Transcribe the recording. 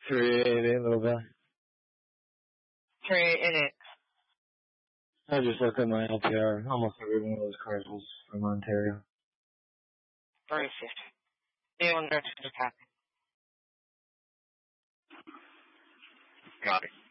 388 Little Valley. 388. I just looked at my LPR. Almost every one of those cars was from Ontario. 350. Deal and direction to copy. Copy.